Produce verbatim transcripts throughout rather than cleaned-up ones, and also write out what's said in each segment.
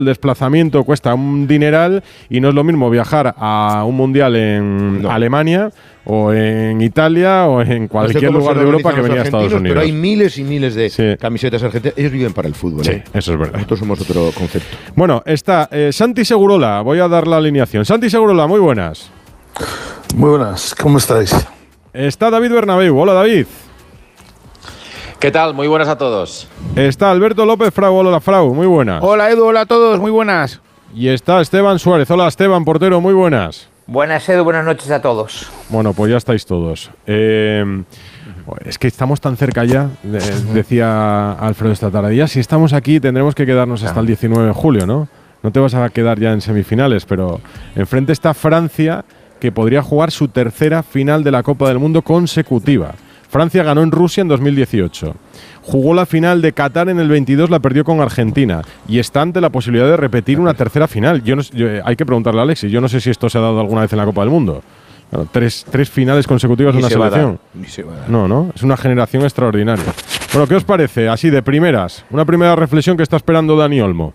el desplazamiento cuesta un dineral y no es lo mismo viajar a un mundial en no. Alemania o en Italia o en cualquier lugar de Europa que venía a Estados Unidos. Pero hay miles y miles de sí. camisetas argentinas. Ellos viven para el fútbol. Sí, ¿eh? eso es verdad. Nosotros somos otro concepto. Bueno, está eh, Santi Segurola. Voy a dar la alineación. Santi Segurola, muy buenas. Muy buenas. ¿Cómo estáis? Está David Bernabéu. Hola, David. ¿Qué tal? Muy buenas a todos. Está Alberto López Frau. Hola, Frau. Muy buenas. Hola, Edu. Hola a todos. Muy buenas. Y está Esteban Suárez. Hola, Esteban, portero. Muy buenas. Buenas, Edu. Buenas noches a todos. Bueno, pues ya estáis todos. Eh, es que estamos tan cerca ya, de, decía Alfredo esta tarde. Ya si estamos aquí tendremos que quedarnos hasta el diecinueve de julio, ¿no? No te vas a quedar ya en semifinales, pero enfrente está Francia, que podría jugar su tercera final de la Copa del Mundo consecutiva. Francia ganó en Rusia en dos mil dieciocho. Jugó la final de Qatar en el veintidós, la perdió con Argentina. Y está ante la posibilidad de repetir una tercera final. Yo no, yo, hay que preguntarle a Alexis. Yo no sé si esto se ha dado alguna vez en la Copa del Mundo. Bueno, tres, tres finales consecutivas de una selección. No, no. Es una generación extraordinaria. Bueno, ¿qué os parece? Así de primeras. Una primera reflexión que está esperando Dani Olmo.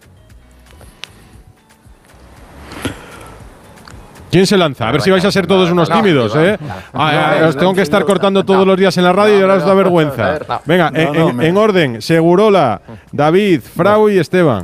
¿Quién se lanza? A ver si vais a ser todos unos tímidos, ¿eh? Ah, os tengo que estar cortando todos los días en la radio y ahora os da vergüenza. Venga, en, en orden, Segurola, David, Frau y Esteban.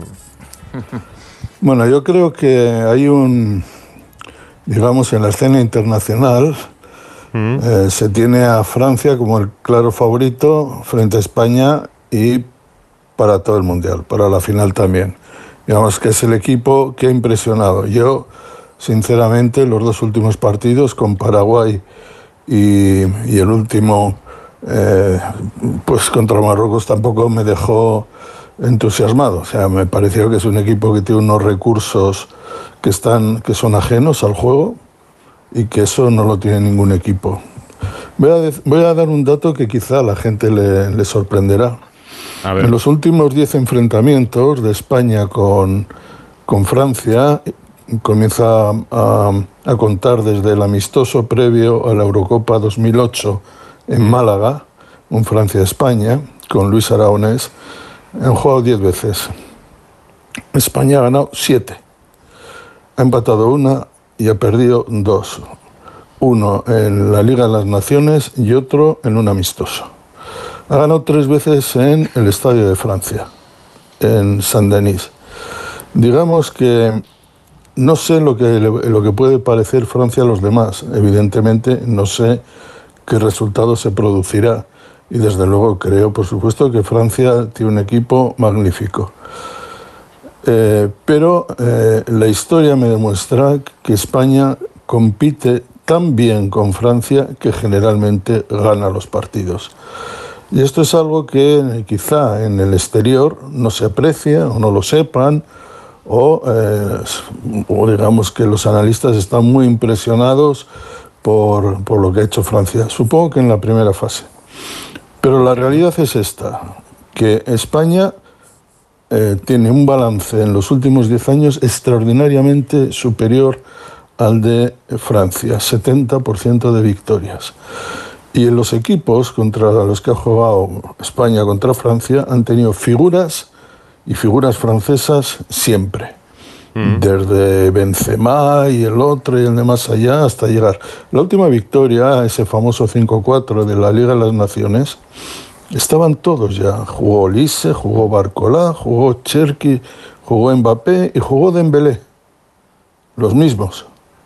Bueno, yo creo que hay un, digamos, en la escena internacional, mm. eh, se tiene a Francia como el claro favorito frente a España y para todo el Mundial, para la final también. Digamos que es el equipo que ha impresionado. Yo... Sinceramente, los dos últimos partidos con Paraguay y, y el último eh, pues contra Marruecos tampoco me dejó entusiasmado. O sea, me pareció que es un equipo que tiene unos recursos que, están, que son ajenos al juego y que eso no lo tiene ningún equipo. Voy a, de, voy a dar un dato que quizá a la gente le, le sorprenderá. A ver. En los últimos diez enfrentamientos de España con, con Francia... comienza a, a contar desde el amistoso previo a la Eurocopa dos mil ocho en Málaga, un Francia-España, con Luis Aragonés, han jugado diez veces. España ha ganado siete. Ha empatado una y ha perdido dos. Uno en la Liga de las Naciones y otro en un amistoso. Ha ganado tres veces en el Estadio de Francia, en Saint-Denis. Digamos que no sé lo que, lo que puede parecer Francia a los demás. Evidentemente no sé qué resultado se producirá. Y desde luego creo, por supuesto, que Francia tiene un equipo magnífico. Eh, pero eh, la historia me demuestra que España compite tan bien con Francia que generalmente gana los partidos. Y esto es algo que quizá en el exterior no se aprecia o no lo sepan, O, eh, o digamos que los analistas están muy impresionados por, por lo que ha hecho Francia, supongo que en la primera fase. Pero la realidad es esta, que España eh, tiene un balance en los últimos diez años extraordinariamente superior al de Francia, setenta por ciento de victorias. Y en los equipos contra los que ha jugado España contra Francia han tenido figuras y figuras francesas siempre, mm. desde Benzema y el otro y el de más allá hasta llegar. La última victoria, ese famoso cinco cuatro de la Liga de las Naciones, estaban todos ya. Jugó Olise, jugó Barcola, jugó Cherki, jugó Mbappé y jugó Dembélé. Los mismos.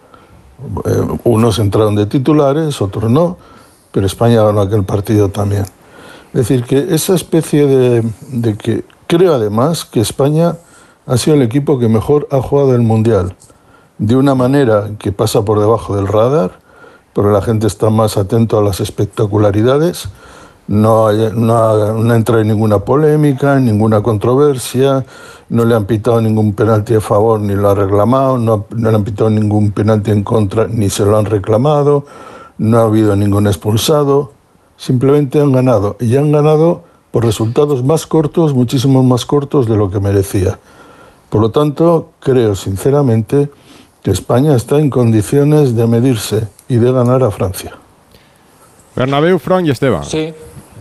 Eh, unos entraron de titulares, otros no, pero España ganó aquel partido también. Es decir, que esa especie de, de que... Creo además que España ha sido el equipo que mejor ha jugado el Mundial, de una manera que pasa por debajo del radar, pero la gente está más atento a las espectacularidades, no, hay, no, ha, no entra en ninguna polémica, en ninguna controversia, no le han pitado ningún penalti a favor ni lo ha reclamado, no, no le han pitado ningún penalti en contra ni se lo han reclamado, no ha habido ningún expulsado, simplemente han ganado, y han ganado por resultados más cortos, muchísimo más cortos de lo que merecía. Por lo tanto, creo sinceramente que España está en condiciones de medirse y de ganar a Francia. Bernabéu, Fran y Esteban. Sí,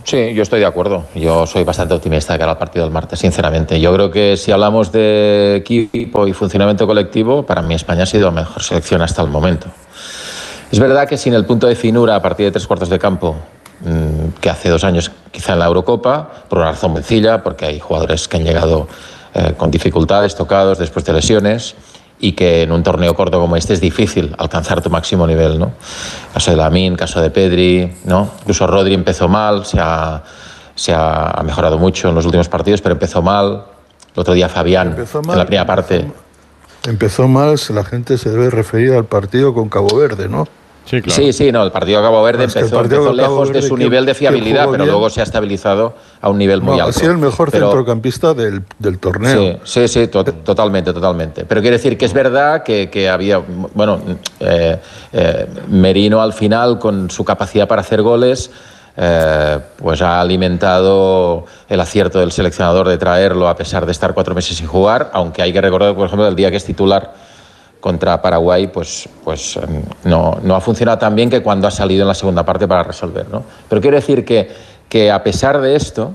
Sí, yo estoy de acuerdo. Yo soy bastante optimista de cara al partido del martes, sinceramente. Yo creo que si hablamos de equipo y funcionamiento colectivo, para mí España ha sido la mejor selección hasta el momento. Es verdad que sin el punto de finura a partir de tres cuartos de campo, que hace dos años quizá en la Eurocopa, por una razón sencilla, porque hay jugadores que han llegado eh, con dificultades, tocados después de lesiones, y que en un torneo corto como este es difícil alcanzar tu máximo nivel, ¿no? Caso de Lamine, caso de Pedri, ¿no? Incluso Rodri empezó mal, se ha, se ha mejorado mucho en los últimos partidos, pero empezó mal. El otro día Fabián, mal, en la primera parte... Empezó mal, la gente se debe referir al partido con Cabo Verde, ¿no? Sí, claro. sí, sí, no, el partido de Cabo Verde es empezó, empezó lejos Verde de su que, nivel de fiabilidad, pero bien. Luego se ha estabilizado a un nivel muy no, alto. Ha sido el mejor pero, centrocampista del, del torneo. Sí, sí, sí, to totalmente, totalmente. Pero quiere decir que es verdad que, que había, bueno, eh, eh, Merino al final, con su capacidad para hacer goles, eh, pues ha alimentado el acierto del seleccionador de traerlo a pesar de estar cuatro meses sin jugar, aunque hay que recordar, por ejemplo, el día que es titular contra Paraguay, pues, pues no, no ha funcionado tan bien que cuando ha salido en la segunda parte para resolver, ¿no? Pero quiero decir que, que a pesar de esto,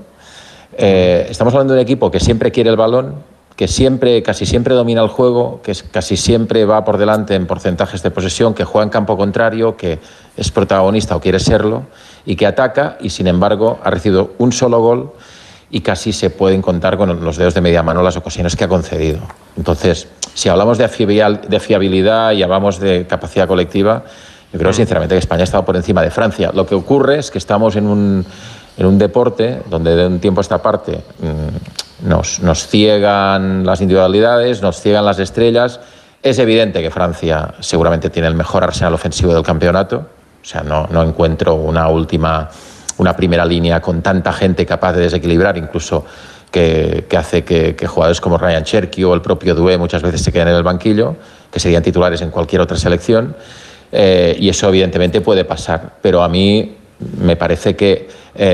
eh, estamos hablando de un equipo que siempre quiere el balón, que siempre, casi siempre domina el juego, que casi siempre va por delante en porcentajes de posesión, que juega en campo contrario, que es protagonista o quiere serlo, y que ataca, y sin embargo ha recibido un solo gol y casi se pueden contar con los dedos de media mano las ocasiones que ha concedido. Entonces, si hablamos de fiabilidad y hablamos de capacidad colectiva, yo creo sinceramente que España ha estado por encima de Francia. Lo que ocurre es que estamos en un, en un deporte donde de un tiempo a esta parte mmm, nos, nos ciegan las individualidades, nos ciegan las estrellas. Es evidente que Francia seguramente tiene el mejor arsenal ofensivo del campeonato. O sea, no, no encuentro una última... una primera línea con tanta gente capaz de desequilibrar, incluso que, que hace que, que jugadores como Ryan Cherki o el propio Doué muchas veces se queden en el banquillo, que serían titulares en cualquier otra selección, eh, y eso evidentemente puede pasar. Pero a mí me parece que,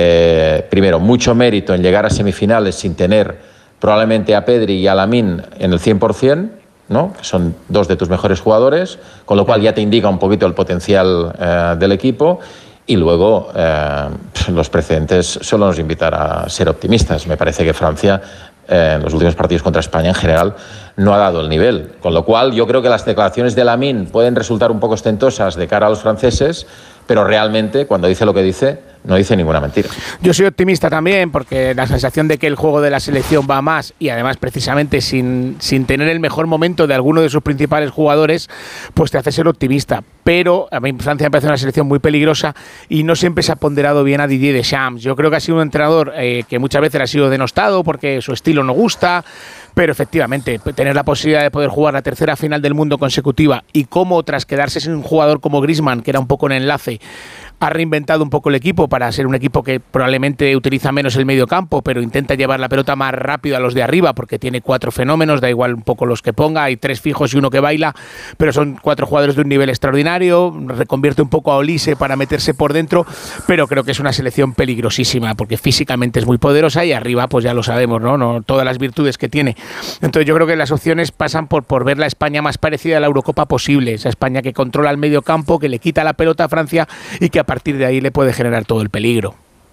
eh, primero, mucho mérito en llegar a semifinales sin tener probablemente a Pedri y a Lamine en el cien por cien, ¿no? Que son dos de tus mejores jugadores, con lo cual ya te indica un poquito el potencial eh, del equipo. Y luego eh, los precedentes solo nos invitan a ser optimistas. Me parece que Francia eh, en los últimos partidos contra España en general no ha dado el nivel. Con lo cual yo creo que las declaraciones de Lamine pueden resultar un poco ostentosas de cara a los franceses, pero realmente cuando dice lo que dice, no dice ninguna mentira. Yo soy optimista también porque la sensación de que el juego de la selección va más y además precisamente sin, sin tener el mejor momento de alguno de sus principales jugadores, pues te hace ser optimista. Pero a mí Francia me parece una selección muy peligrosa y no siempre se ha ponderado bien a Didier Deschamps. Yo creo que ha sido un entrenador eh, que muchas veces ha sido denostado porque su estilo no gusta, pero efectivamente tener la posibilidad de poder jugar la tercera final del mundo consecutiva y cómo tras quedarse sin un jugador como Griezmann, que era un poco un enlace, ha reinventado un poco el equipo para ser un equipo que probablemente utiliza menos el medio campo, pero intenta llevar la pelota más rápido a los de arriba porque tiene cuatro fenómenos, da igual un poco los que ponga, hay tres fijos y uno que baila, pero son cuatro jugadores de un nivel extraordinario, reconvierte un poco a Olise para meterse por dentro, pero creo que es una selección peligrosísima porque físicamente es muy poderosa y arriba pues ya lo sabemos, ¿no? No todas las virtudes que tiene. Entonces yo creo que las opciones pasan por, por ver la España más parecida a la Eurocopa posible, esa España que controla el medio campo, que le quita la pelota a Francia y que a partir de ahí le puede generar todo el peligro.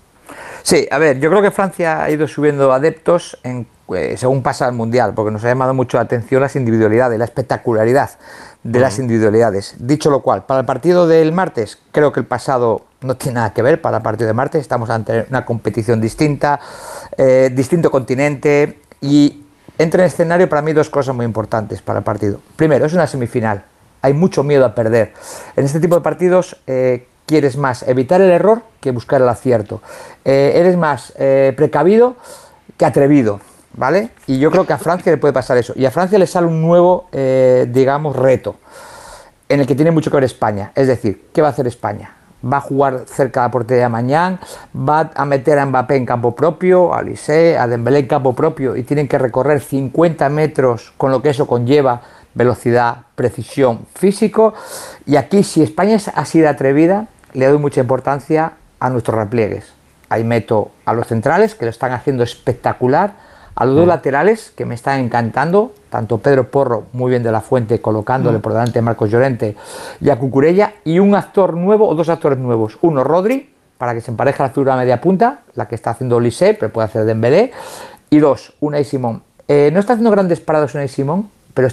Sí, a ver, yo creo que Francia ha ido subiendo adeptos en, eh, según pasa el Mundial, porque nos ha llamado mucho la atención las individualidades, la espectacularidad de uh-huh. las individualidades. Dicho lo cual, para el partido del martes, creo que el pasado no tiene nada que ver para el partido de martes, estamos ante una competición distinta, eh, distinto continente, y entra en escenario para mí dos cosas muy importantes para el partido. Primero, es una semifinal, hay mucho miedo a perder. En este tipo de partidos eh, quieres más evitar el error que buscar el acierto. Eh, eres más eh, precavido que atrevido, ¿vale? Y yo creo que a Francia le puede pasar eso. Y a Francia le sale un nuevo, eh, digamos, reto, en el que tiene mucho que ver España. Es decir, ¿qué va a hacer España? Va a jugar cerca de la portería de Mañán, va a meter a Mbappé en campo propio, a Olise, a Dembélé en campo propio, y tienen que recorrer cincuenta metros con lo que eso conlleva, velocidad, precisión, físico. Y aquí, si España es así de atrevida, le doy mucha importancia a nuestros repliegues. Ahí meto a los centrales, que lo están haciendo espectacular, a los dos laterales, que me están encantando, tanto Pedro Porro, muy bien de la Fuente, colocándole por delante de Marcos Llorente, y a Cucurella, y un actor nuevo, o dos actores nuevos. Uno, Rodri, para que se empareje la figura media punta, la que está haciendo Olise, pero puede hacer Dembélé. Y dos, Unai Simón. Eh, no está haciendo grandes parados Unai Simón,